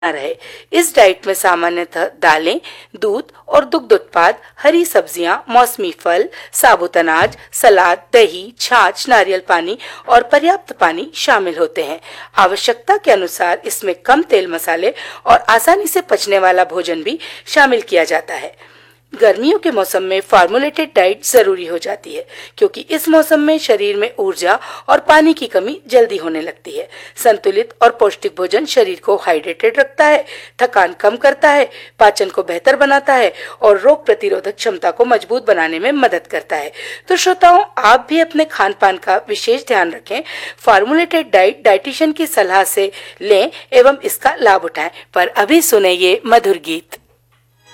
रहे। इस डाइट में सामान्यतः दालें, दूध और दुग्ध उत्पाद, हरी सब्जियां, मौसमी फल, साबुत अनाज, सलाद, दही, छाछ, नारियल पानी और पर्याप्त पानी शामिल होते हैं। आवश्यकता के अनुसार इसमें कम तेल मसाले और आसानी से पचने वाला भोजन भी शामिल किया जाता है। गर्मियों के मौसम में फार्मूलेटेड डाइट जरूरी हो जाती है क्योंकि इस मौसम में शरीर में ऊर्जा और पानी की कमी जल्दी होने लगती है। संतुलित और पौष्टिक भोजन शरीर को हाइड्रेटेड रखता है, थकान कम करता है, पाचन को बेहतर बनाता है और रोग प्रतिरोधक क्षमता को मजबूत बनाने में मदद करता है। तो श्रोताओं, आप भी अपने खान पान का विशेष ध्यान रखें। फार्मूलेटेड डाइट डाइटिशियन की सलाह से लें एवं इसका लाभ उठाएं। पर अभी सुने ये मधुर गीत।